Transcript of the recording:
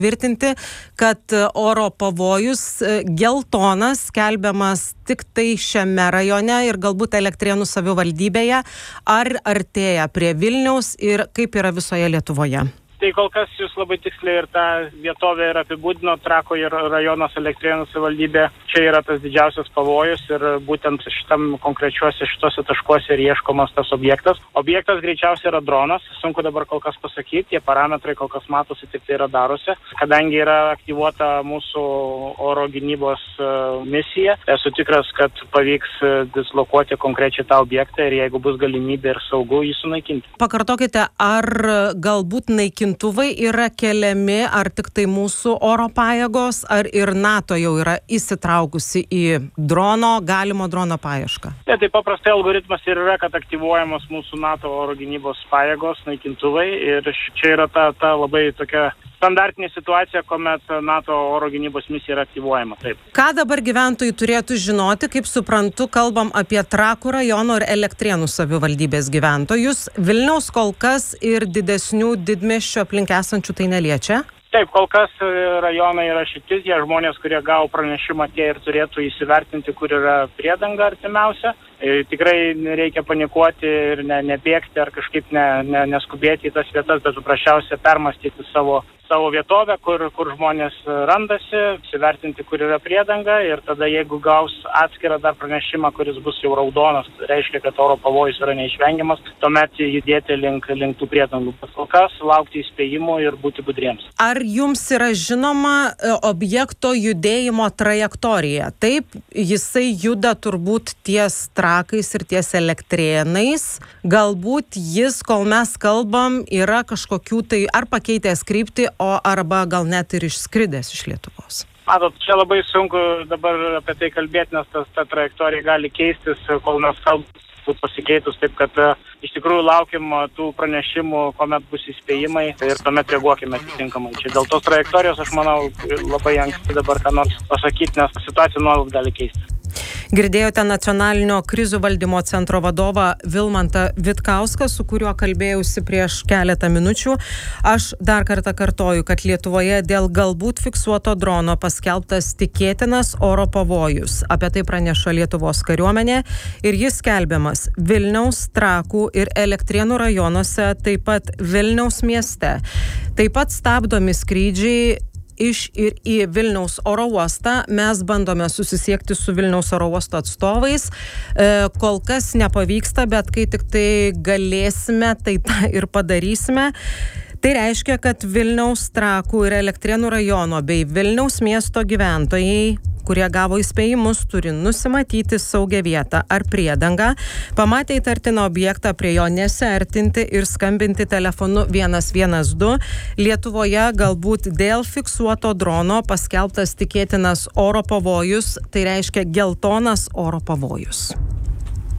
tvirtinti, kad oro pavojus geltonas skelbiamas tik tai šiame rajone ir galbūt Elektrėnų savivaldybėje. Ar artėja prie Vilniaus ir kaip yra visoje Lietuvoje? Tai kol kas jūs labai tiksliai ir tą vietovę ir apibūdino, Trakų ir rajonas Elektrėnų savivaldybė. Čia yra tas didžiausias pavojus ir būtent šitose taškuose ir ieškomas tas objektas. Objektas greičiausiai yra dronas, sunku dabar kol kas pasakyti, tie parametrai kol kas matosi tik tai radaruose. Kadangi yra aktyvuota mūsų oro gynybos misija, esu tikras, kad pavyks dislokuoti konkrečiai tą objektą ir jeigu bus galimybė ir saugu jį sunaikinti. Pakartokite, ar galbūt naikintuvai yra keliami, ar tik tai mūsų oro pajėgos, ar ir NATO jau yra įsitraukusi į galimo drono paiešką? Tai paprastai algoritmas ir yra, kad aktyvuojamos mūsų NATO oro gynybos pajėgos, naikintuvai ir čia yra ta labai tokia standartinė situacija, kuomet NATO oro gynybos misija yra aktyvuojama. Taip. Ką dabar gyventojai turėtų žinoti, kaip suprantu, kalbam apie Trakų rajono ir Elektrėnų savivaldybės gyventojus. Vilniaus kol kas ir didesnių didmiesčių aplink esančių tai neliečia? Taip, kol kas rajonai yra šitie žmonės, kurie gavo pranešimą, tie ir turėtų įsivertinti, kur yra priedanga artimiausia. Tikrai nereikia panikuoti ir nebėgti ar kažkaip neskubėti į tas vietas, bet paprasčiausiai permastyti savo vietovę, kur žmonės randasi, įsivertinti, kur yra priedanga ir tada jeigu gaus atskirą dar pranešimą, kuris bus jau raudonas, reiškia, kad oro pavojus yra neišvengiamas, tuomet judėti link tų priedangų. Kol kas laukti įspėjimų ir būti budriems. Ar jums yra žinoma objekto judėjimo trajektorija? Taip, jisai juda turbūt ties Trakais ir ties Elektrėnais. Galbūt jis, kol mes kalbam, yra kažkokių tai ar pakeitęs kryptį, arba gal net ir išskridęs iš Lietuvos. Matot, čia labai sunku dabar apie tai kalbėti, nes ta trajektorija gali keistis, kol mes kalbame pasikeitus, taip kad iš tikrųjų laukim tų pranešimų, kuomet bus įspėjimai ir tuomet reaguokime atitinkamai. Čia dėl tos trajektorijos, aš manau, labai anksti dabar ką nors pasakyti, nes situacija nuolat gali keistis. Girdėjote Nacionalinio krizių valdymo centro vadovą Vilmantą Vitkauską, su kuriuo kalbėjausi prieš keletą minučių. Aš dar kartą kartoju, kad Lietuvoje dėl galbūt fiksuoto drono paskelbtas tikėtinas oro pavojus. Apie tai praneša Lietuvos kariuomenė ir jis skelbiamas Vilniaus, Trakų ir Elektrėnų rajonuose, taip pat Vilniaus mieste. Taip pat stabdomi skrydžiai iš ir į Vilniaus oro uostą. Mes bandome susisiekti su Vilniaus oro uosto atstovais. Kol kas nepavyksta, bet kai tik tai galėsime, tai tą ir padarysime. Tai reiškia, kad Vilniaus, Trakų ir Elektrėnų rajono bei Vilniaus miesto gyventojai, kurie gavo įspėjimus, turi nusimatyti saugią vietą ar priedangą, pamatę įtartiną objektą, prie jo nesiartinti ir skambinti telefonu 112. Lietuvoje galbūt dėl fiksuoto drono paskelbtas tikėtinas oro pavojus, tai reiškia geltonas oro pavojus.